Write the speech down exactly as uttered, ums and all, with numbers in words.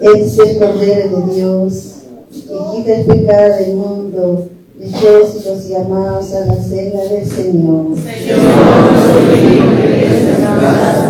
Es el Cordero de Dios, que quita el pecado del mundo. Dichosos y llamados a la cena del Señor. Señor, no soy digno de que descendas